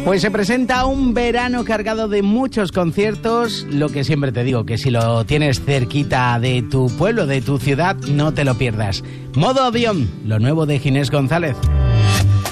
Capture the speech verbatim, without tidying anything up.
Pues se presenta un verano cargado de muchos conciertos, lo que siempre te digo, que si lo tienes cerquita de tu pueblo, de tu ciudad, no te lo pierdas. Modo avión, lo nuevo de Ginés González.